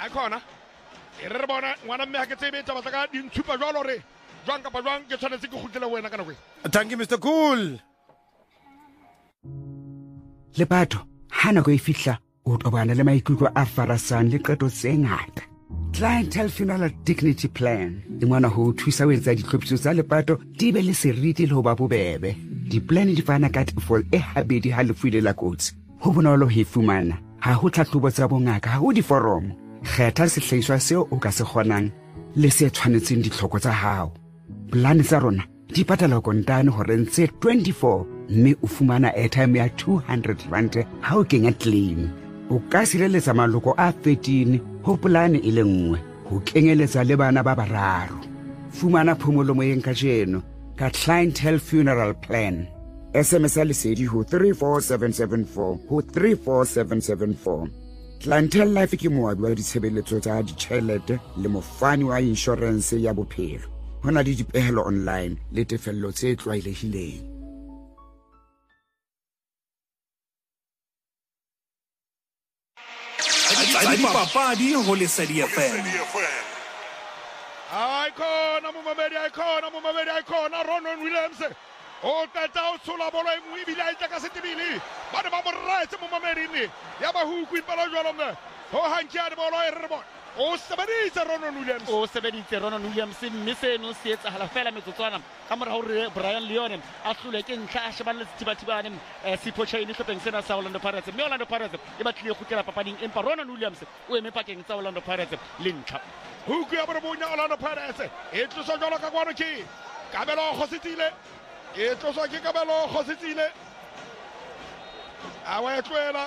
a khona e re bona ngwana mme ha ke tsebe taba tsa ka di ntshupa jwalo re jwang kapa jwang ke tshwanetse ke khutlele wena ka nako Thank you, Mr. Cool. Lepato, ha nako e fihla o tobana le maikutlo a farasang le qeto tse ngata. Clientele Funeral Dignity Plan e ngwana ho thusa ho etsa ditlhophiso tsa lepato di be le seriti le ho ba bobebe. Di-plan di fana ka tefo e habedi ha lefu ile la kotsi. Ho bonolo ho e fumana. Ha ho tlhahlobo tsa bongaka, ha ho diforomo. Kgetha sehlahiswa seo o ka se kgonang le se tshwanetseng ditlhoko tsa hao. Plan tsa rona di patala kontane hore ntse 24 mme o fumana airtime ya 200 rand ha o kenya claim. O ka sireletsa maloko a 13 ho polane e le nngwe ho kenyeletsa le bana ba bararo. Fumana phomolo moyeng ka jeno ka Clientele Funeral Plan. SMS ya lesedi ho 34774 ho 34774. Clientele Life ke moabi wa ditshebeletso tsa ditjhelete le mofani wa insurance ya bophelo. Ho na le dipehelo online le tefello tse tlwaelehileng. Dipapadi ho Lesedi FM. Aikona mumamedi Ronon Williams o qeta o tshola bolo e nngwe ebile a itla ka setebele ba ne ba mo retse mumamedi ne ya ba huku ipalo jwalo mme ho hankiane bolo e re bona o sebeditse Ronon Williams mme seno se etsahala fela metsotswana ka mora hore Brian Leon a hlole ke ntlha a shebana le setibatibane Siphochaini hlopeng sena sa Orlando Pirates mme Orlando Pirates e batlile go kgutlela papading empa Ronon Williams o eme pakeng tsa Orlando Pirates le ntlha huku ya bonya Orlando Pirates e tloswa jwalo ka kwano ke Kabelo Khositsile e tloswa ke Kabelo Khositsile a wa etloela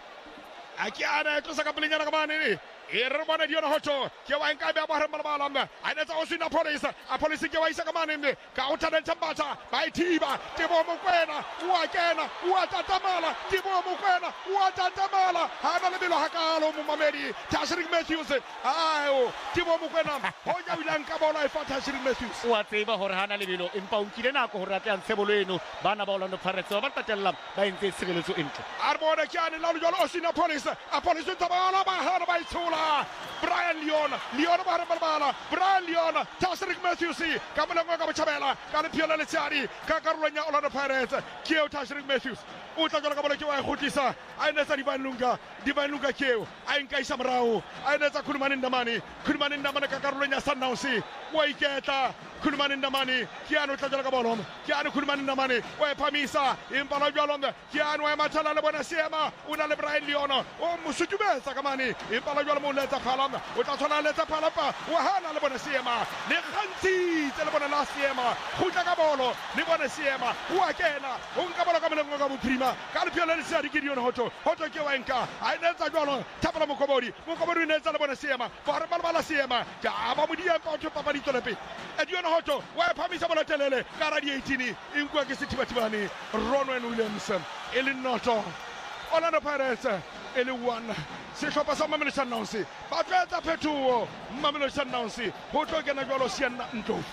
a ke ana e tlosa ka pelenyana ka mane e re bona Dion Hoto ke wa nka ba ba malama a netsa o sina police ke wa isa ka mane mme ka o thana Ntambata ba ithiba Tebo Mokwena wa kena wa tatamala Tebo Mokwena wa tatamala hana le bilo hakalo Mumamedi Tashrik Matthews ayo Tebo Mokwena ho ya wilanka bola e fa Tashrik Matthews wa tseba hore hana le bilo empa o nkile nako hore a tla ntshebolo eno bana ba Orlando Pirates ba tatella ba entse sireletso entle arbona ke ane la jalo o sina police a police tabala ba hana ba itshula Brian Leon ba re balbala Brian Leon Tashrik Matthews ka molengwa ka botjhabela ka le phiola le tsari ka karolong ya Orlando Pirates ke o Tashrik Matthews o tla jala ka bola ke wa khutlisa a netsa di banlunga keo a nka isa morao a netsa Khulumani Ndamane ka karolong ya Sundowns wa iketla Khulumani Ndamane ke ano tla jala ka bola ke ano Khulumani Ndamane wa phamisa impala jalo ke ano wa mathala le bona seema o na le Brian Leon o musutubetsa ka mane impala jalo mo letsa phalama o tla tshwana letsa phalapa wa hana le bona seema le gantsi tse le bona la seema khutla ka bolo le bona seema wa kena o nka bola ka molengwa ka bophirima ka le phiola le tsari ke Dion Hoto ke wa nka a netsa jalo thapela mokobodi o netsa le bona seema ba re bala seema ja ba mo dia pa o papa ditolepe Dion Hoto wa phamisa bola telele ka ra di 18 inkwa ke setibatibane Ronon Williams Elinoto Orlando Pirates ele one sehlopha sa Mamelodi Sundowns ba tletsa phethuo Mamelodi Sundowns ho tlo kena jwalo Sianda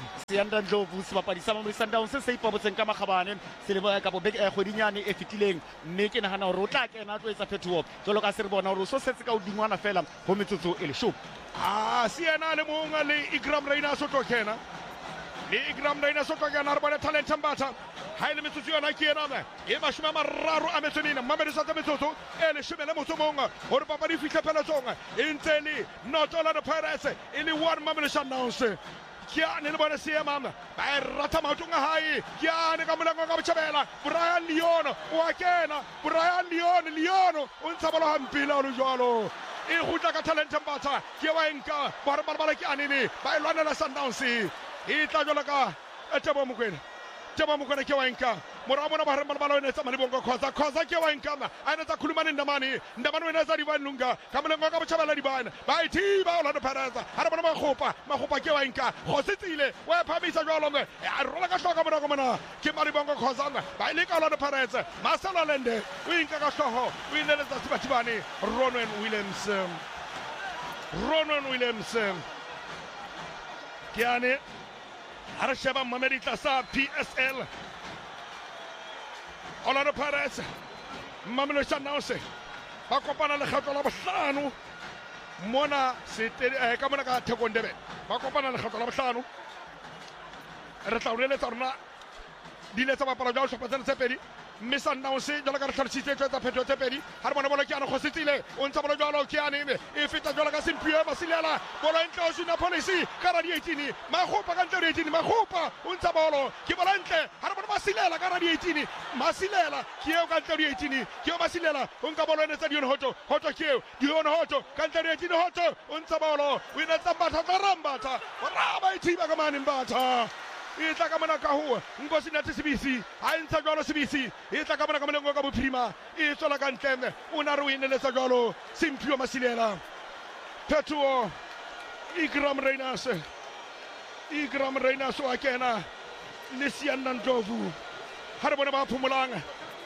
Ndlovu sebapadi sa Mamelodi Sundowns se ipabotseng ka makgabane se le ka bobek kgwedinyane e fetileng mme ke nahana hore o tla kena a tlo etsa phethuo jwalo ka se re bona hore o so setse ka odingwana fela ho metsotso e le shop Siena le monga le Igram Reina so tlo kena le Igram Reina so tlo kena re bona talent Ntambata ha ile metsotso yona ke ena e mashome a mararo a metsotsena Mamelodi sa metsotso e le shome le motso monga hore papadi fihle pheletsong e ntse le not Orlando Pirates e le one Mamelodi Sundowns ke ane le bona seema ba rata maotonga hae ke ane ka molengo ka botjhabela Brian Leon wa kena Brian Leon o ntsha bola hampila o le jwalo e gutla ka talent Ntambata ke wa nka ba re balabala ke ane ne ba ilwanela Sundowns e tla jwala ka Tebo Mokwena ke wa nka mora bona ba re balabala o netsa malibongo khoza ke wa nka a netsa Khulumani Ndamane wena tsa di banlunga ka molengo ka botjhabela di bana ba ithiba Orlando Pirates ha re bona magopa ke wa nka Khositsile wa phamisa jwalo mme a rola ka hloka mona mona ke malibongo khoza ba ile ka Orlando Pirates Marcelo Lende o inka ka hloho o ile le tsa sibatibane Ronon Williams ke ane ha re sheba Mamelodi tlasa PSL Orlando Pirates Mamelodi Sundowns ba kopana le kgetlo la bohlano mona ka mona ka Thekong Durban ba kopana le kgatlo la bohlano re tla ureletsa rona di le tsa bapala jwa shopha tsena tse pedi mme Sundowns jalo ka re tlhalositse tsa phetho tse pedi ha re bona bola ke ana khositsile o ntsa bola jalo ke ane e feta jalo ka Simphiwe Masilela bola ntle o sina policy ka ra di 18 Makgopa ka ntle re 18 Makgopa o ntsa bolo ke bola ntle ha re bona Masilela ka ra di 18 Masilela ke eo ka ntle re 18 ke o Masilela o nka bolo ene tsa Dion Hoto ke eo Dion Hoto ka ntle re 18 Hoto o ntsa bolo o ina tsa Mbatha ka Rambata ra ba ithiba ka mane Mbatha e tla ka mona ka ho Nkosinathi Sibisi a ntsha jwalo Sibisi e tla ka mona ka molengo ka bophirima e tswela ka ntle o na re o ineletsa jwalo Simphiwe Masilela phetho Ikram Reyners wa kena le Siana Ndlovu ha re bona ba phumulanga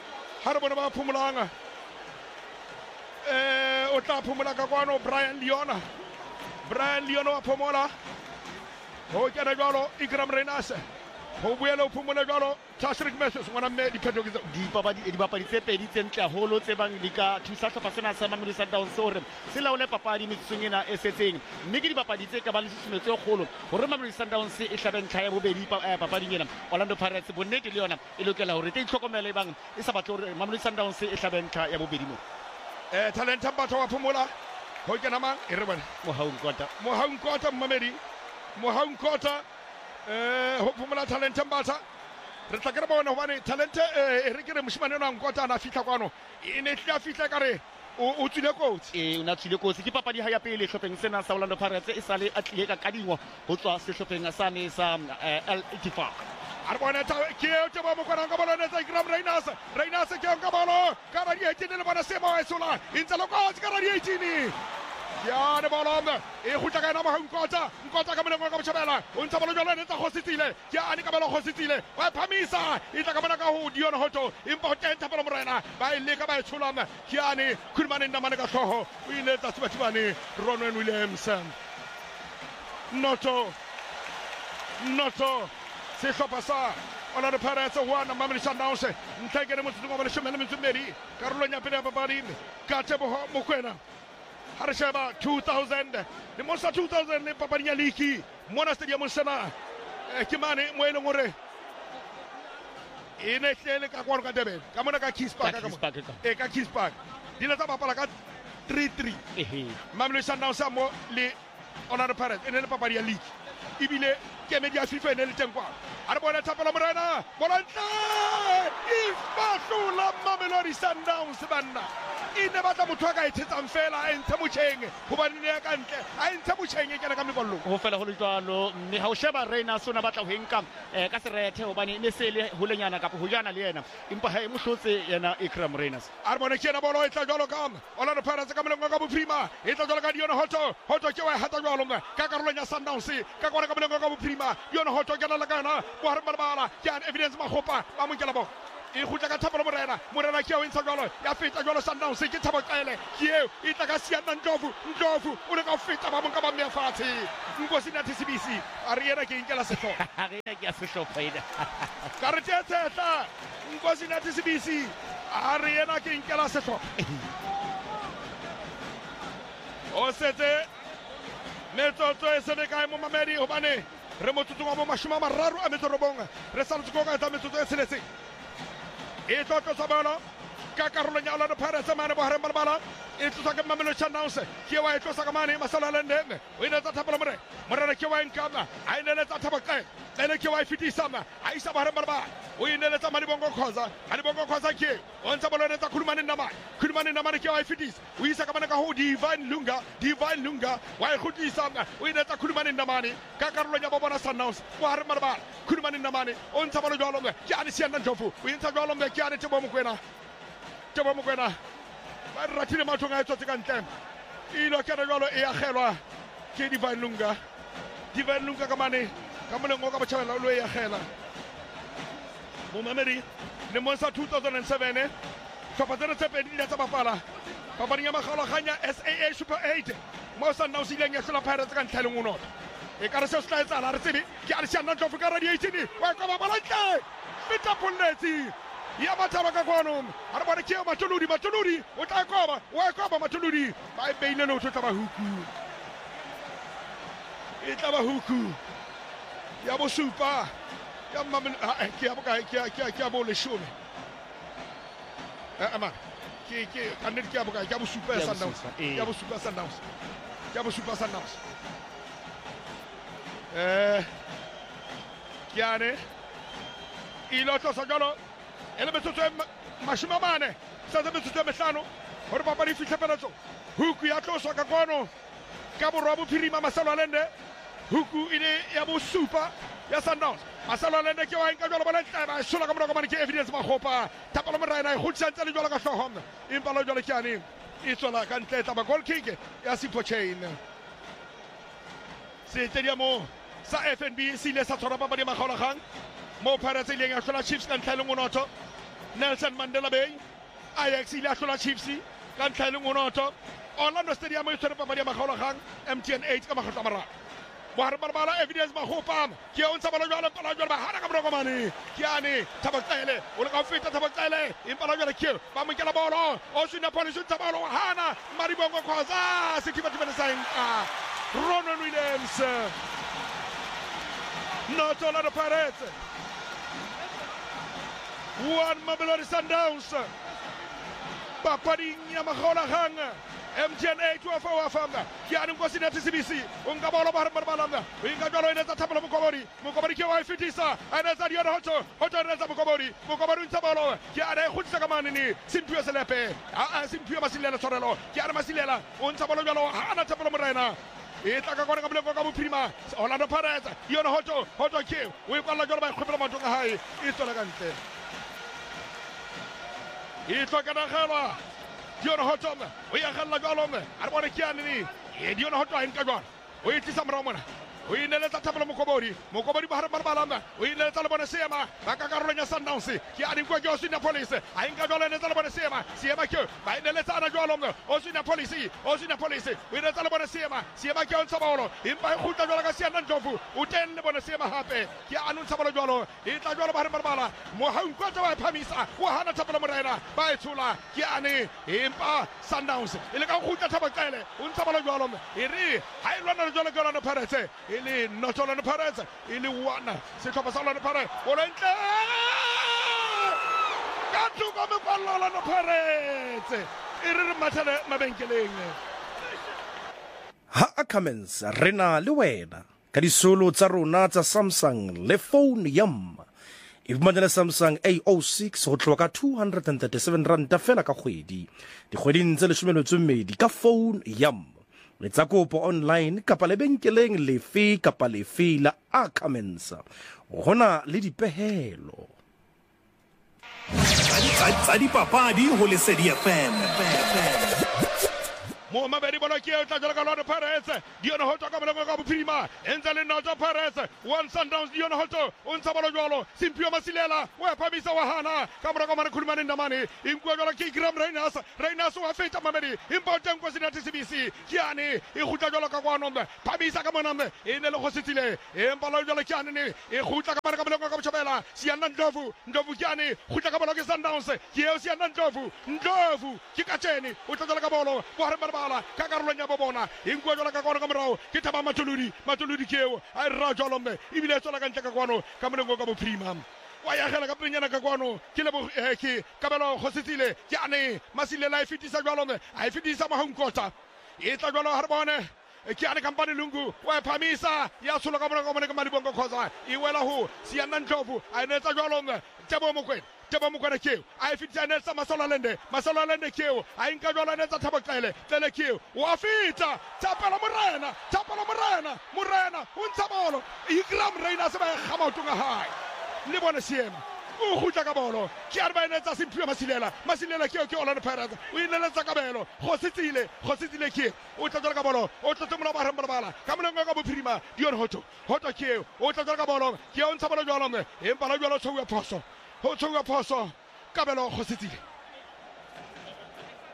o tla phumula ka kwano Brian Leona wa phomola ho kena jwalo Ikram Reyners ho buela o phumula jwalo Tashrik Matthews ngwana mme di phetho di bapadi tse pedi tse ntle haholo tse bang di ka thusa hlopha sena sa Mamelodi Sundowns hore se laole papadi metsong ena e setseng mme ke di bapadi tse ka ba le susumetso e kgolo hore Mamelodi Sundowns e hlabe ntlha ya bobedi papading ena Orlando Pirates bonnete le yona e lokela hore te itlhokomele bang e sa batle hore Mamelodi Sundowns e hlabe ntlha ya bobedi mo talent Mbatha wa phumula ho kena mang e re bona Mohankota Mmamedi Mohankota ho phumula talent Mbatha re tla ke re bona hobane talent e re ke re moshimane ona Nkota na fitla kwano e ne tla fitla ka re o tsile kotsi o na tsile kotsi ke papadi ha ya pele hlopheng sena sa Orlando Pirates e sale a tlile ka kadingwa ho tswa sehlopheng sa ne sa Al Ittifaq a bona ke o te ba mo kwana ka bolo ne tsa Ikram Reyners ke o ka bolo ka ra di 18 le bona se mo esola intsa lo kotsi ka ra di 18 ya ne bolom e khutla ka ena Nkota ka molengo ka botjhabela o ntsa bolo jalo ne tsa khositsile ke ane ka bolo khositsile wa phamisa e tla ka bona ka ho Dion Hoto impa ho tenta bolo morena ba ile ka ba tsholama ke ane khulmane ndamane ka hloho o ile tsa Sibatibane Ronwen Williams Noto se hlopa sa Orlando Pirates wa na Mamelodi Sundowns ntlekere motsotso wa 12 karolong ya pele ya papadi ka Teboho Mokoena ha re sheba 2000 le monsa 2000 le papadi ya league mona stadium sena ke mane mo eleng hore e ne tlele ka kwano ka Durban ka mona ka Keys Park ka Keys Park di le tsa bapala ka 3-3 Mamelodi Sundowns mo le Orlando Pirates e ne le papadi ya league ibile ke media FIFA ne le teng kwa a re bona thapela morena bona ntle ifahlula Mamelodi Sundowns banna e ne batla motho ka ithetsang fela a ntshe motjheng hobane ne ya ka ntle a ntshe motjheng e kena ka mebollo ho fela ho le jwalo mme ha o sheba Reyners ona batla ho enka ka serethe hobane ne se le holenyana ka ho jana le yena empa ha e mohlotse yena Ikram Reyners a re bona ke yena bolo e tla jwalo ka Orlando Pirates ka molengo ka bophirima e tla jwalo ka Dion Hoto ke wa hata jwalo ka karolong ya Sundowns ka kwana ka molengo ka bophirima Dion Hoto ke na la kana bo hare balabala ke an evidence Makgopa ba monkela bo e khutla ka thapelo morena ke o ntsa jwalo ya feta jwalo Sundowns ke thabo kaele ke eo e tla ka Siana Ndlovu o le ka feta ba monka ba me fatshe Nkosinathi Sibisi a re yena ke inkela sehlo a re ke a sehlopa ida ka re tsetsa Nkosinathi Sibisi a re yena ke inkela sehlo o setse metsotso e sebe kae mo mamedi hobane re motsotso wa bo 30 re sa lutse ka tsa metsotso e seletse e tlo sa bolo ka karolo ya Orlando Pirates mane bo hare balabala e tlosa ka Mamelodi Sundowns ke wa e tlosa ka mane masala le ndenge o ine tsa thapelo morena ke wa nkama a ine le tsa thapaka ene ke wa fitisama a isa bo hare balabala o ine le tsa Malibongo Khoza ke o ntsa bolo ne tsa khulumane namane ke wa fitisa o isa ka mane ka ho Divine Lunga wa e khutisa o ine tsa khulumane namane ka karolo ya bo bona Sundowns bo hare balabala khulumane namane o ntsa bolo jwalo ke ani Siana Ndlovu o ntsa jwalo ke ani Teboho Mokoena ba ratile mathong a etsotse ka ntle ilo ke jwalo e akgelwa ke Divine Lunga ka mane ka molengo ka botjhabela lo e akgela mo Mamelodi le monsa 2007 hlopha tsena tse pedi di tsa bapala papading ya magologanya SAA Super 8 mo Sundowns ileng ya hlola Pirates ka ntlha le ngono e ka re se tla etsala re tsebe ke a Siana Ndlovu ka radio 18 wa ka ba balantle feta polletsi ya mataba ka kwano a re bone ke matolodi o tla koba matolodi ba e beile no tla ba huku e tla ba huku ya bo supa ya mamen ke ya bo le shome ama ke kannet ke ya bo supa ya Sundowns ya bo supa Sundowns Chiane ilotlo sa jalo ele metsotso mashima mane sa metsotso mehlano hore papadi fitlhe peletso huku ya tloswa ka kwano ka borwa bophirima Masalo Alende huku ile ya bosupa ya Sundowns Masalo Alende ke wa nka jalo bana tlaba shola ka moroko mane ke Evidence Makgopa Thapelo Morena e khutshantse le jalo ka hlohom empa lo jalo Chiane e tswela ka ntle taba goal kick ya Sipho Chain stadium sa FNB sile sa tshwara papadi ya makgaolakgang mo Pirates ile ya hlola Chiefs ka ntlha le ngonoto Nelson Mandela Bay Ajax ile ya hlola Chiefs ka ntlha le ngonoto Orlando Stadium e tshwere papadi ya makgaolakgang MTN 8 ka makgotla mararo Bohare Barbala Evidence Makgopa ke o ntsa bala jwale ba hana ka moroko mane Kiane Thabakele o le ka feta Thabakele impala jwale ke ba mokela bolo o sina polish ntsa bolo hana Maribongo Khoza Sekibatibene Sainka Ronan Williams not all of the Pirates. One Mamelodi Sundowns. Papadi Makgaolakgang MTN 8 wa fanga Kiane Nkosini TCBC ungabolo Bohare Barbala inga jalo ina Thapelo Mokobori ke wa fitisa aneza diona hoto aneza Mokobori ntsabolo Kiane khutsa ka manini Simphiwe Selepe Simphiwe Masilela Tshorelo Kiane Masilela o ntsabolo jalo hana Thapelo Morena e tla ka kwana ka boleko ka bophirima Orlando Pirates yona hoto ke o ikwalla jalo ba khopela matlo ka hae e tswela ka ntle e tla ka nagelwa yona hoto o ya galla jalo a re bone Kiane ni e yona hoto a nka jalo o itisa mramona o ineletsa Thapelo Mokobori Bohare Barbala o ineletsa le bone Seema ba ka karolong ya Sundowns Kiane kwa ke o sina police a nka jalo ne tsa le bone Seema ke ba ineletsa ana jalo o sina police o ineletsa le bone Seema ke o ntsa bolo impa e khutla jalo ka Siana Ndlovu o teng le bone Seema hape ke a ntsa bolo jalo e tla jalo Bohare Barbala mo ha nkwatsa wa phamisa o hana Thapelo Morena ba e tshola Kiane impa Sundowns ile ka khutla Thabakele o ntsa bolo jalo e re ha e lwana jalo ka Orlando Pirates ili not Orlando Pirates ili wana setlhopha sa Orlando Pirates o rentle ka tuka me kwa Orlando Pirates e re mathele mabenkeleng ha Ackermans rena le wena ka disolo tsa rona tsa Samsung le phone yam e fumanele Samsung A06 go tloka 237 ranta fela ka kgwedi dikgweding tse 12 ka phone yam le tsa kopo online kapa lebenkeleng lefe kapa lefe la Ackermans gona le dipehelo tsa dipapadi ho Lesedi FM mo mabedi bola ke tla jala ka Orlando Pirates diona hoto ka molengo ka bophirima entse le Orlando Pirates one Sundowns diona hoto o ntsa bolo jwalo Simphiwe Masilela wa phamisa wa hana ka moroko mane khulumane ndamane inkwa jwalo ke Graham Reiners wa feta mabedi important kwa sina TCBC Kiane e khutla jwalo ka kwano phamisa ka monambe e ne le go setsile e mbalo jwalo Kiane ne e khutla ka mane ka molengo ka botshobela Siana Ndlovu Kiane khutla ka bolo ke Sundowns ke o Siana Ndlovu ke katsheni o tla jwalo ka bolo Bohare Barbala ka karolong ya bobona inkwa jwalo ka kwano ka morao ke Thaba Matolodi keo a ra jwalo ebile tswela ka ntle ka kwano ka molengo ka bophirima wa ya gela ka penyana ka kwano ke le ke Kabelo Khositsile Kiane Masilela e fitisa jwalo a e fitisa mahankota e tla jwalo ha re bone Kiane Kampane Lungu wa phamisa ya tshola ka moroko ka Maribongo Khoza e wela ho Siana Ndlovu a ne tsa jwalo Tebo Mokwena keo a fitsa ne tsa Masalo Alende keo a nka jwalo ne tsa Thabakele tlele keo wa fita Thapelo Morena o ntsha bolo e Graham Reiners ba ga maotonga hae le bone Seema o khutla ka bolo ke a ba ne tsa Simphiwe Masilela keo ke Orlando Pirates o ineletsa Kabelo Khositsile ke o tla ka bolo o tla tsomola Bohare Barbala ka molengo ka bophirima diona hoto keo o tla ka bolo ke o ntsha bolo jwalo empa la jwalo tsho ya phoso Kabelo Khositsile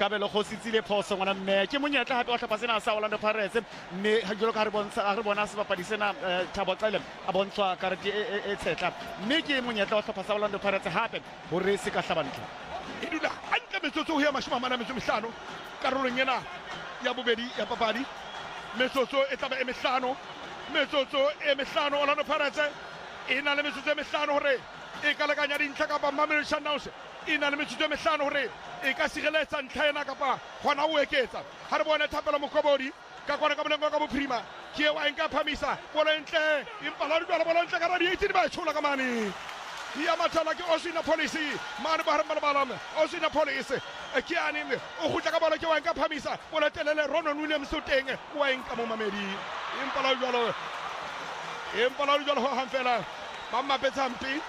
Kabelo go sitsile phoso ngwana mme ke monyetla hape wa hlopha sena sa Orlando Pirates mme ha jolo ka re bona sebapadi sena Thabo Xele a bontshwa karete e tshetla mme ke monyetla wa hlopha sa Orlando Pirates hape hore se ka hlabantle e dula hantle metsotso ho ya 45 karolong ena ya bobedi ya papadi metsotso e tlabe e mehlano metsotso e mehlano Orlando Pirates e na le metsotso e mehlano hore e ka lekanya dintlha kapa Mamelodi Sundowns e na le metsotso e mehlano hore e ka sireletsa ntlha ena kapa hona o eketsa ha re bone Thapelo Mokobodi ka kwana ka molengo ka bophirima ke wa enka phamisa bola ntle impa la ditswala bola ntle ka ra di 18 ba tshola ka mane ya mathala ke Osina Police mane ba harambala Osina Police ke anime o khutla ka bola ke wa enka phamisa bola telele Ronon Williams o teng wa enka mo Mamedi impa la jwalo ho hanfela ba mapetsampi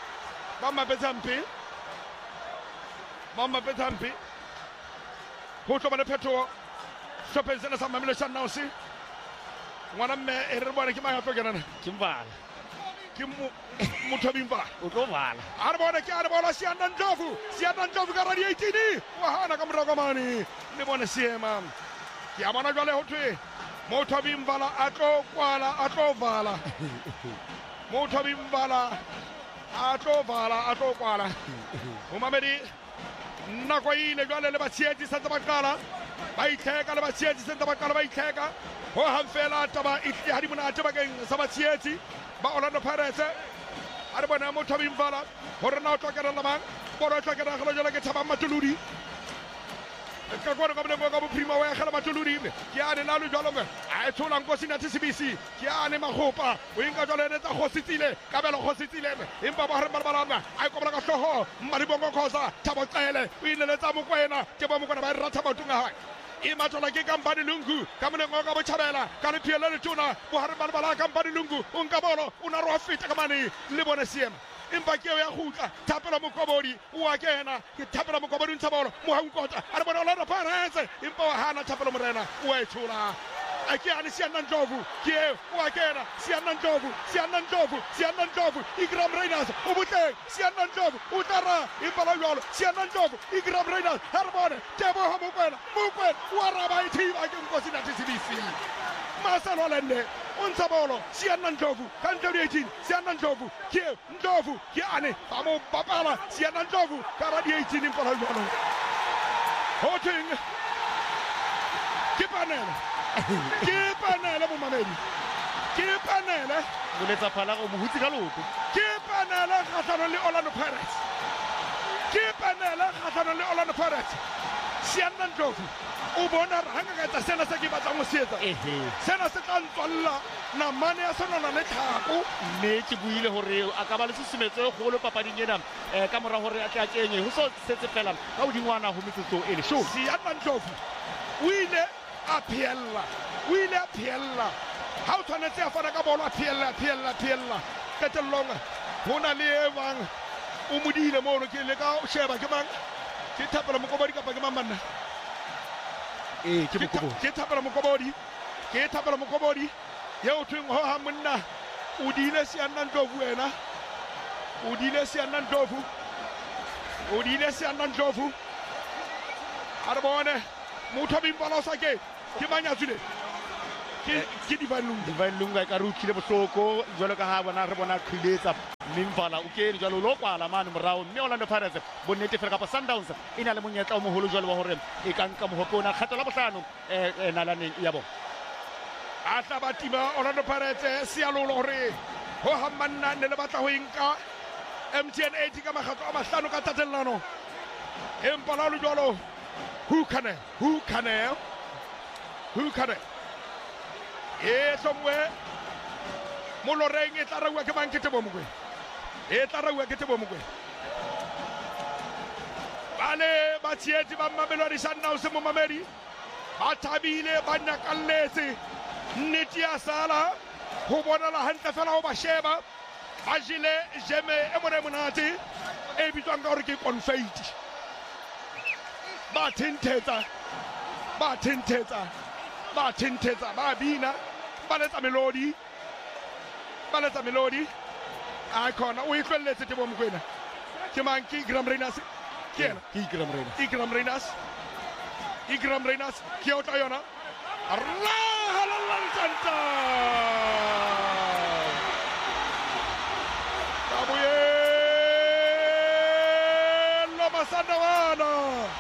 ho tlo bana phetho sopenzela sa Mamelodi Sundowns ngwana mme e re bona ke mang a tlokenana Kimbala ke motho bimba o tlo bala a re bona ke a re bona Sianda Ndlovu ka radio 18 wa hana ka morako mane le bona siema ke a bona jwale ho thwe motho bimbala a tlo vala motho bimbala a tlo kwala o Mamedi nako ile jwale le batshehetsi sentse ba qala ba itlheka le batshehetsi sentse ba qala ba itlheka ho hanfela taba itle ha di monate bakeng sa batshehetsi ba Orlando Pirates a re bona motho bimvala hore na o tlokela la mang bona o tlokela go jela ke Thaba Matuludi ka kwana ka mona ka bophirima wa gela Matuludi ke a ne la lo jwalo a e tshola Nkosi na TCBC ke a ne magopa o inka jwale ne tsa Khositsile Kabelo Khositsile empa ba balabala a ikobla ka hloho Mmadibongo Khoza Thabo Xele o inele tsa Mokwena ke ba Mokwena ba ratha batunga hae e mathola ke Kampani Lungu ka monengo ka botjhabela ka le phiela le tona bo hare balabala Kampani Lungu o nka bolo o na ro feta ka mane le bone siema empa ke ya khutla Thapelo Mokobodi o a kena ke Thapelo Mokobodi ntsha bolo mo hankota a re bona Orlando Pirates empa wa hana Thapelo Morena o e tshola a ke ane Sianda Ndlovu ke o a kena Sianda Ndlovu Igram Reynolds o botleng Sianda Ndlovu o tara empa la jwalo Sianda Ndlovu Igram Reynolds ha re bona Teboho Mokwena wa raba ithiba ke Nkosi na TCBC Masalo lende unsa bolo Sianda Ndlovu ka 18 Sianda Ndlovu ke ane ba mo papala Sianda Ndlovu ka radio 18 impa la jwalo hoting ke panela mo Mamedi ke panela boletsa phala go mohutsi ka loto ke panela kgatlhanong le Orlando Pirates Sianda Ndlovu o bona hanga ka tsa sena se ke batlang mo sietsa sena se tla ntswalla namane ya sonona le tlhako mme ke buile hore a ka ba le susumetso go le papading ena ka mora hore a tla kenye ho so setse fela ka o dingwana ho metsotso e le show Sianda Ndlovu o ile a phiella ha o tshwanetse a fana ka bolo a phiella qetellong hona le ebang o modile mono ke le ka sheba ke mang ke Thapelo Mokobodi kapa ke mamanna ke Thapelo Mokobodi ya o thweng ho ha monna o dile Sianda Ndlovu a re bone motho bimbala sa ke manyatsule ke Divine Lunga ka rutlile bohloko jwalo ka ha bona re bona qhiletsa Mimvala o ke jwalo lo kwala mane morao mme Orlando Pirates bonnete fela kapa Sundowns e na le monyetla o moholo jwalo wa hore e ka nka mohopona kgetlo la bohlano nalaneng ya bona a tla batima Orlando Pirates se a lolo hore ho hammanna ne le batla ho inka MTN 80 ka makgatlo a mahlano ka tatellano empa la lo jwalo who can somewhere moloreng e tla raua ke mang ke Teboho Mokoena bale ba tsietsi ba Mamelodi Sundowns mo Mamedi ba thabile ba nyakalletse nnete ya sala ho bonala hantle fela ho ba sheba ba jile jeme e monate e bitswang ka hore ke confetti ba thintetsa ba bina ba letsa melodi a khona o itlwelletse Teboho Mokoena ke mang ke Igram Reynolds ke ena Igram Reynolds Ikram Reynolds ke o tla yona Santa Kabuyelo Masandawana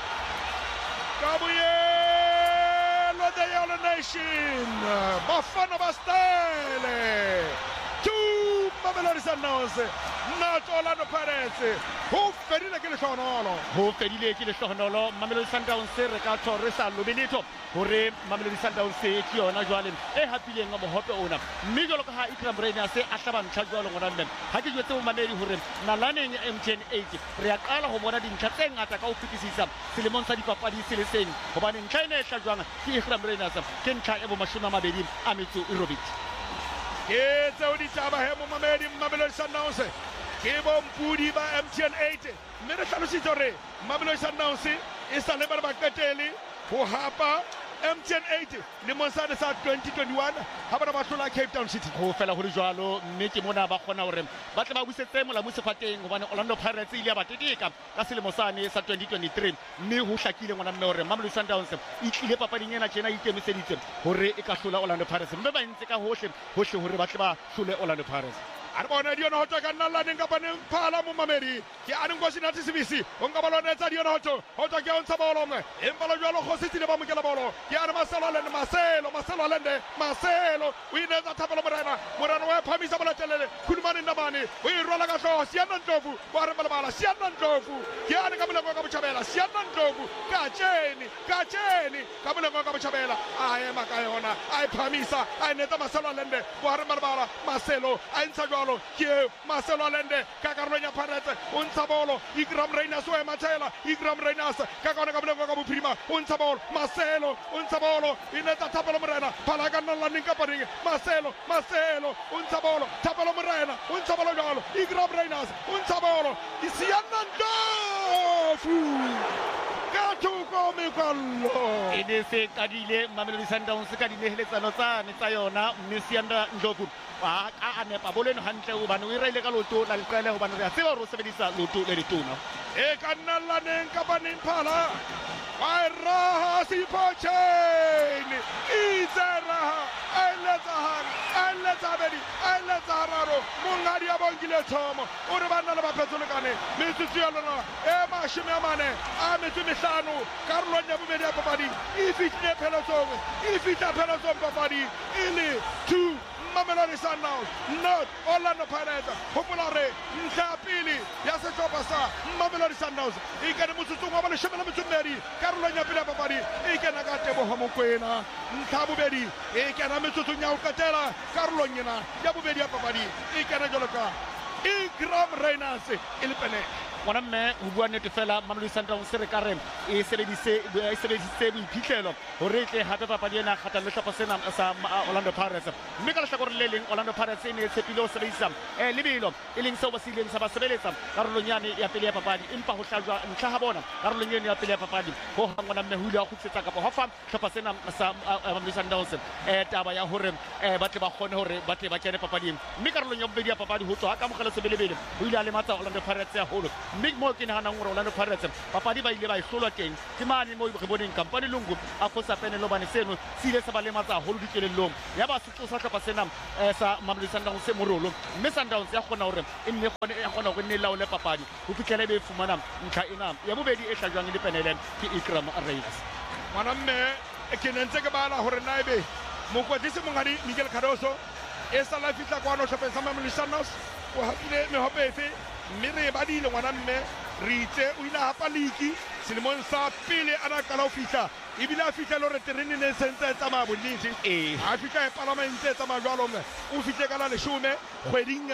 Kabuyelo the Yellow Nation Bafana Bastele two Mamelodi Sundowns not Orlando Pirates who fedile ke le hlohonolo Mamelodi Sundowns re ka thoresa lobeletho hore Mamelodi Sundowns ke yona jwale e hapileng mo hope ona mme jalo ka ha Ikram Reynolds a hlaba ntlha jwalo ngwana mme ha ke jwetse mo mamedi hore nalaneng MTN 8 re ya qala ho bona dintlha tse ngata ka ho fetisisa selemong sa dipapadi se le seng hobane ntlha ena e hlajwang ke Ikram Reynolds ke ntlha e bo 28 ke tseo di taba he mo mamedi Mamelodi Sundowns ke bompudi ba MTN 8 mme re hlalositse hore Mamelodi Sundowns e sa le ba qetele ho hapa MTN 8 le monsane sa 2021 ha bana ba hlola Cape Town City ho fela ho jwalo mme ke mona ba kgona hore ba tle ba busetse molamu sefateng hobane Orlando Pirates ile ba teteka ka selemo sane sa 2023 mme ho hlakile ngwana mme hore Mamelodi Sundowns e tlile papading ena tjena ikemiseditse hore e ka hlola Orlando Pirates mme ba ntse ka hohle hore ba tle ba hlole Orlando Pirates a bona di yona ho tsaka nna la nka bana phala mo mamedi ke a nngwe sina tsibisi o nka balona tsa di yona ho tsaka ke ontsa bolo ngwe empa lo jwalo go setsile ba mokela bolo ke a Marcelo o ine tsa thapelo morena wa phamisa bola telele khulumane ndabane o e rola ka hlo siana Ndlovu wa re bala siana Ndlovu ke a nka bolengo ka botjhabela siana Ndlovu ka tjeni ka bolengo ka botjhabela a ema ka yona a phamisa a neta Marcelo wa re bala Marcelo a ntsa ke Marcelo Allende ka karolong ya Pirates o ntsha bolo Ikram Reynolds o ema tshela Ikram Reynolds ka kona ka bolengo ka bophirima o ntsha bolo Marcelo o ntsha bolo ine tsa thapelo morena phala ka nna la nka paring Marcelo o ntsha bolo thapelo morena o ntsha bolo jalo Ikram Reynolds o ntsha bolo isiana Ndlovu ka thuko mekwallo ene se kadile Mamelodi Sundowns ka dinehelletsano tsa yona mme Sianda Ndlovu a nepa boleno hantle hobane o iraile ka loto la leqele hobane re a tseba hore o sebedisa loto le letona e ka nna la neng ka baneng phala wa raha sipocheni izera aileza raro mongadi ya bongile thomo o re bana le ba phetsolekane metsotso ya lona e mashome a mane a metso mehlano karolong ya bobedi ya papadi e fitile pheletsong papadi e le 2 Mamelodi Sundowns not Orlando Pirates hopola re ntlha pele ya sehlopha sa Mamelodi Sundowns e kene motsotsong wa ba 12 karolong ya pele ya papadi e kena ka Teboho Mokoena ntlha bobedi e kena metsotsong ya ho qetela karolong ena ya bobedi ya papadi e kena jwalo ka Ikram Reynolds e le pene ngwana mme ho bua nnete fela Mamelodi Sundowns re ka re e sebedise boiphihlelo hore tle hape papadi ena kgahlano le hlopha sena sa Orlando Pirates mme ka lehlakoreng le leng Orlando Pirates e ne e tshepile ho sebedisa lebelo e leng seo ba sileng sa ba sebeletsa karolong yane ya pele ya papadi empa ho hlajwa ntlha ha bona karolong yane ya pele ya papadi ho ngwana mme ho ile a khutsetsa kapa ho fa hlopha sena sa Mamelodi Sundowns taba ya hore ba tle ba kgone hore ba tle ba kene papading mme karolong ya bobedi ya papadi ho tswa ka mogela sebelebele ho ile a lematsa Orlando Pirates ya holo mme mo ke nahana ngore Orlando Pirates papadi ba ile ba ihlolwa teng ke mane mo re boneng kampane lungu a fosa pene lo bane seno sile sa ba lematsa holo dikelellong ya ba setso sa hlopha sena sa Mamelodi Sundowns se morolo mme Sundowns ya kgona hore e nne kgona hore ne laole papadi ho fitlhela be fumana ntlha ena ya bobedi e hlajwang le penele ke Ikram Reynolds ngwana mme ke nentse ke bala hore naibe mokwetlisi mongadi Miguel Cardoso e sa la fitla kwano hlopheng sa Mamelodi Sundowns o hapile mehope efe mme re badile ngwana mme re itse o ile hapa league selemong sa pele ana qala ho fitla ebile a fitla le hore terene ne sentse tsamaya bonnete a fitla e palama ntse tsamaya jwalo mme o fitle ka la 10 kgweding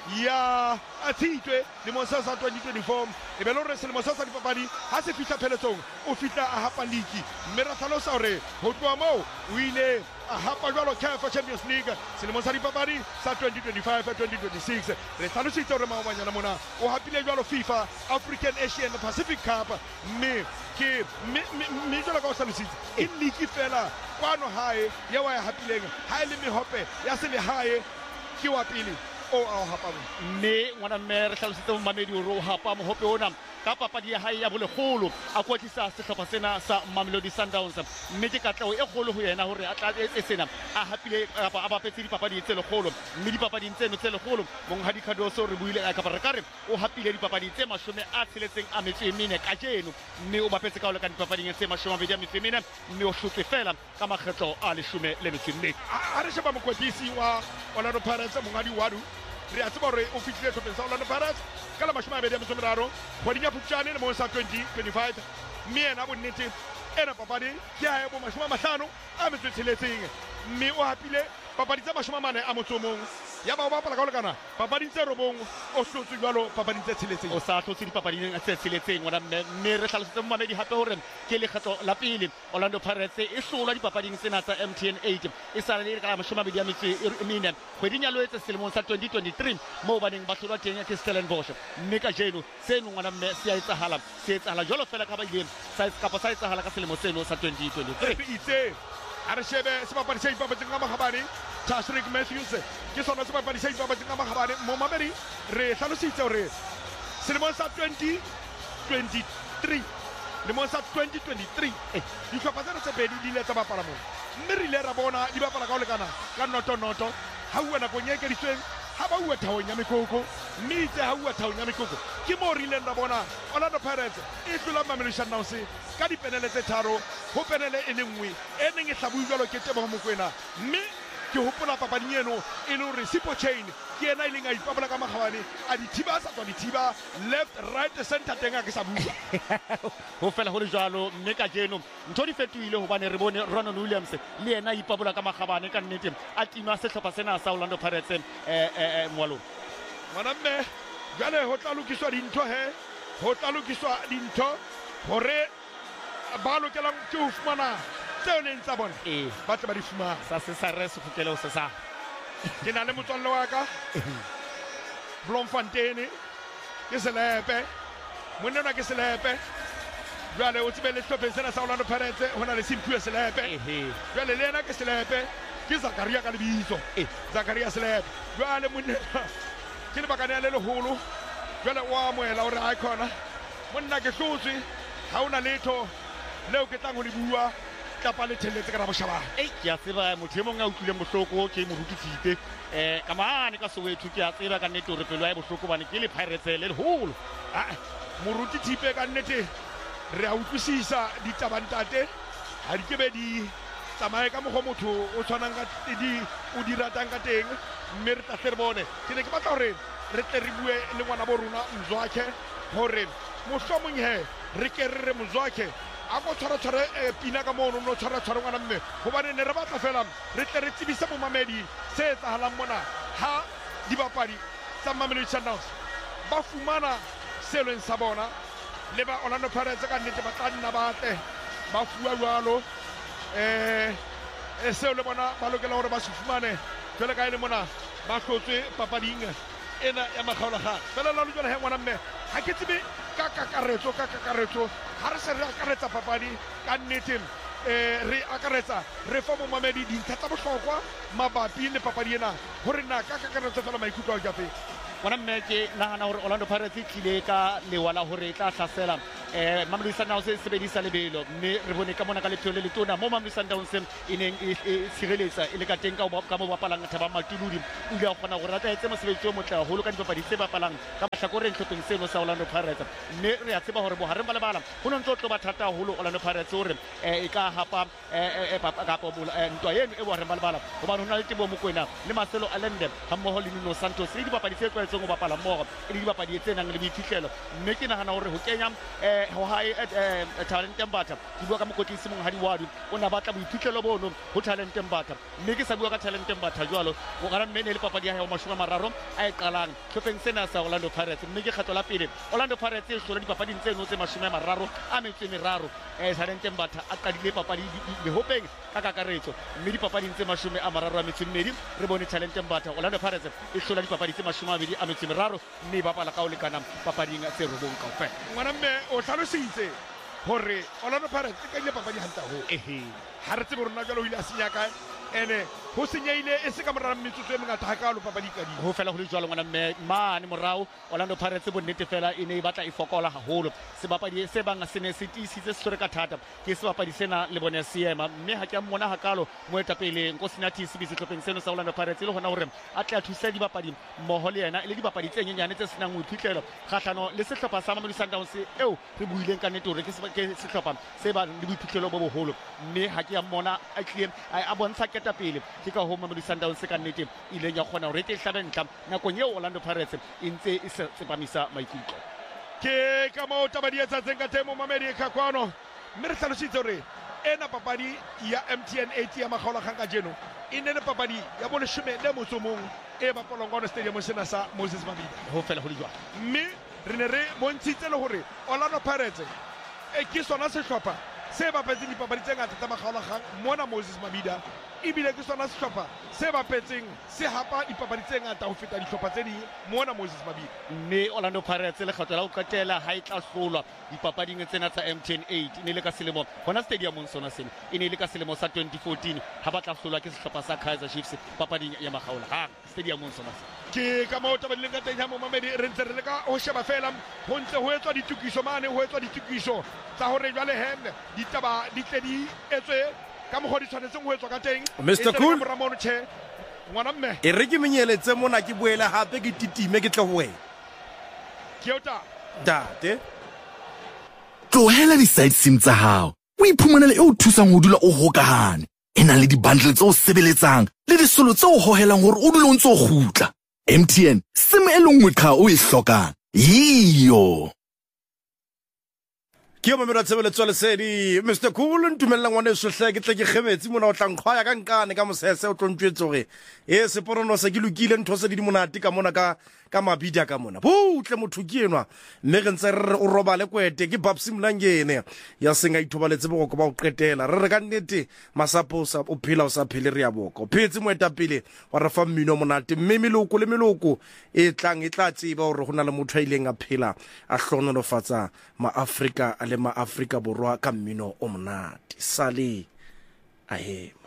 ya Tshitwe lemong sa 2024 e be le hore selemo sa dipapadi ha se fitla pheletsong o fitla a hapa league mme ra hlalosa hore ho tloha moo o ile a hapa jwalo CAF Champions League selemong sa dipapadi sa 2025-2026 re hlalositse hore maobanyana mona o hapile jwalo FIFA African Asian Pacific Cup mme ke mme jwalo ka o hlalositse ke league fela kwano hae ya wa ya hapileng ha ile mehope ya sele hae ke wa pele o a hapa mme ngwana mme re hlalositse momamedi hore o hapa mohope ona ka papadi ya hae ya bolegolo a kwetlisa sehlopha sena sa Mamelodi Sundowns mme ke katleho e kgolo ho yena hore a tla etse sena a hapile kapa a bapetse dipapadi tse lekgolo mme dipapading tseno tse lekgolo monghadi Khadoso re buile kapa re kare o hapile dipapadi tse 64 ka jeno mme o bapetse ka ho lekana dipapading tse 24 mme o hlotse fela ka makgetlo a 12 a re sheba mokwetlisi wa Orlando Pirates monghadi Wadu re a tseba hore o fitlhile tlhopheng sa Orlando Pirates ka la 23 kgweding ya Phupjane le mo sa 2025 mme ena bonnete ena papadi ke a bo 50 a metsotsheletseng mme o hapile papadi tsa 40 a motsomong ya ba bapala ka ho lekana papading tse robong o hlotswe jwalo papading tse tsheletseng o sa hlotse dipapading tse tsheletseng ngwana mme re hlalositse momamedi hape hore ke lekgetlo la pele Orlando Pirates e hlola dipapading tsena tsa MTN 8 e sa le ka 24 kgweding ya Loetse selemong sa 2023 moo ba neng ba hlola teng ke Stellenbosch mme ka jeno seno ngwana mme se a etsahala jwalo fela ka ba ile sa etsahala ka selemo seno sa 2023 itse a re shebe sebapadi sa ipapatseng ka makgabane Tashrik Matthews ke sona sebapadi sa ipapatseng ka makgabane momamedi re hlalositse hore selemong sa 2023 lemong sa 2023 dihlopha tsena tse pedi di ile tsa bapala moo mme re ile ra bona di bapala ka ho lekana ka noto ha uwa nakong e ekeditsweng ha ba uwa thahong ya mekoko mme itse ha uwa thahong ya mekoko ke moo re ileng ra bona Orlando Pirates e hlola Mamelodi Sundowns ka dipenele tse tharo ho penele e le nngwe e neng e hlabui jwalo ke Teboho Mokoena mme ke hopola papading eno e le hore Sipho Chain ke ena ileng a ipabola ka makgabane a dithiba sa tswa dithiba left right center teng a ke sa bua ho fela ho le jwalo mme ka jeno ntho di fetohile hobane re bone Ronald Williams le yena a ipabola ka makgabane ka nnete a tima sehlopha sena sa Orlando Pirates mwalo ngwana mme jwale ho tla lokiswa dintho hore ba lokelang ke ho fumana tseo leng tsa bona ba tle ba di fumana sa se sa re se fukele o se sa ke na le motswalle wa ka Bloemfontein ke Selepe monena ke Selepe jwale o tsebe le hlopheng sena sa Orlando Pirates ho na le Simphiwe Selepe jwale le yena ke Selepe ke Zakaria ka lebitso Zakaria Selepe jwale monena ke le bakane le leholo jwale o amohela hore ha khona monna ke hlotswe ha ona letho leo ke tlang ho le bua kapa le theletse ka boshabane ke a tseba motho e mong a utlwileng bohloko ke moruti Thipe ka mane ka Soweto ke a tseba ka nnete hore pelo ya bohloko bane ke le Pirates le leholo moruti Thipe ka nnete re a utlwisisa ditabantate ha di kebe di tsamaye ka mogho motho o tshwanang ka o di ratang ka teng mme re tla re bone ke ne ke batla hore re tle re bue le ngwana bo rona Mzwakhe hore mohlomong he re ke re Mzwakhe a go tshwara pina ka mono no tshwara ngwana mme hobane ne re batla fela re tle re tsebise momamedi se etsahalang mona ha dibapadi tsa Mamelodi Sundowns ba fumana seleng sa bona le ba Orlando Pirates ka nnete ba tla nna batle ba fuwa jwalo seo le bona ba lokela hore ba se fumane jwale ka ele mona ba hlotswe papading ena ya makgaolakgang fela la jwale he ngwana mme ha ke tsebe ka kakaretso ha re se re akaretsa papadi ka nnete re akaretsa re fa momamedi dintlha tsa bohlokwa mabapi le papadi ena hore na ka kakaretso fela maikutlo a jape ngwana mme ke nahana hore Orlando Pirates tlile ka lewala hore e tla hlasela Mamelodi Sundowns e sebedisa lebelo mme re bone ka mona ka lepheo le letona mo Mamelodi Sundowns e neng e tshireletsa e le ka teng ka mo bapalang Thaba Matuludi o ile a kgona gore a tla etse mosebetsi o motle haholo ka dipapadi tse bapalang ka mahlakoreng hlopheng seno sa Orlando Pirates mme re a tseba hore bohareng ba lebala ho no ntlo ba thata haholo Orlando Pirates hore e ka hapa kapo ntwa eno e bohareng ba lebala hobane ho na le Teboho Mokoena le Marcelo Allende ha mmoho le Nuno Santos le dipapadi tse tlwaetseng ho bapala mmoho e le dipapadi tse nang le boiphihlelo mme ke nahana hore ho kenya ho hae Talent Mbata ke bua ka mokotlisi monghadi Wadu o na batla boiphihlelo bono ho Talent Mbata mme ke sa bua ka Talent Mbata jwalo o kana mme ne le papadi ya hae wa 30 a e qalang hlopheng sena sa Orlando Pirates mme ke kgetlo la pele Orlando Pirates e hlola dipapading tseno tse 30 a metso e meraro Talent Mbata a qadile papadi lehopeng ka kakaretso mme dipapading tse 30 a metso e mmedi re bone Talent Mbata Orlando Pirates e hlola dipapadi tse 20 a metso e meraro mme ba pala ka o lekana papading tse robong kaofela ngwana mme o hlalositse hore Orlando Pirates e ka ile papadi hanta ho ha re tsebe rona jalo o ile a senya kae ene ho senyeile e se ka morara metsotso e mengata hakalo papadi ka di ho fela ho le jwalo ngwana mme mane morao Orlando Pirates bonnete fela e ne e batla e fokola haholo sebapadi se bang se ne se tisitse sore ka thata ke sebapadi sena le bone seema mme ha ke mmona hakalo moetapele Nkosinathi se bitsetlopeng seno sa Orlando Pirates le hona hore a tla thusa dibapadi mmoho le yena ile dibapadi tse nyenyane tse senang ho iphitlhela kgatlano le sehlopha sa Mamelodi Sundowns eo re buileng ka nnete hore ke sehlopha se ba le boiphitlhelo bo boholo mme ha ke ya mmona a tlile a bontsha ketapele ke ka ho Mamelodi Sundowns ka nnete ile ya kgona hore e hlabe ntla nakong eo Orlando Pirates e ntse e tsepamisa maikutlo ke ka mo tabadi etsa tsenga temo mamedi ka kwano mme re hlalositse hore ena papadi ya MTN 8 ya makgaola kgang ka jeno e ne le papadi ya bole shome le motsomong e bapalwang ka stadium sena sa Moses Mabida ho fela ho le jwa mme re ne re bontshitse le hore Orlando Pirates e ke sona sehlopha se bapetseng dipapadi tse ngata tsa makgaola kgang mona Moses Mabida ebile ke sona sehlopha se bapetseng se hapa dipapadi tse ngata ho feta dihlopha tse ding mona Moses Mabida mme Orlando Pirates le kgetlo la ho qetela ha e tla hlolwa dipapading tsena tsa MTN 8 ne le ka selemo hona stadiumong sona sena e ne le ka selemo sa 2014 ha ba tla hlolwa ke sehlopha sa Kaizer Chiefs papading ya makgaola ha stadiumong sona sena ke ka mo tabaleng ka teng ha mo mamedi re ntse re le ka ho sheba fela ho ntse ho etswa ditukiso mane ho etswa ditukiso tsa hore jwale hem ditaba di tle di etswe ka mo di tshwanetseng ho etswa ka teng Mr. Cool Ramono che ngwana mme e re ke menyeletse mona ke boele hape ke titime ke tle ho wena Kiota tate tlohela di-side sim tsa hao o iphumanele e o thusang ho dula o hokahane e nang le di-bundle tse o sebeletsang le disolo tse o hohelang hore o dule o ntse o kgutla MTN sim e le nngwe qha o e hlokang yiyo ke yo mamela tshebeletso lesedi Mr. Cool ntumellang ngwane sohle ke tle ke kgemetse mona o tla nkgwaya ka nkane ka mosese o tlontjwetse gore e seporono se ke lokile ntho se di monate ka mona ka Mabidi ka mona butle motho ke enwa mme re ntse re o robale kwete ke Babsi Mlangene ya senga ithobaletse bogoko ba o qetela re ka nnete masapo sa o phela o sa phele re ya boko phetse moetapele wa re fa mmino monate mme meloko le meloko e tlang e tla tseba hore hona le motho a ileng a phela a hlonolofatsa maAfrika a le maAfrika borwa ka mmino o monate sale ahe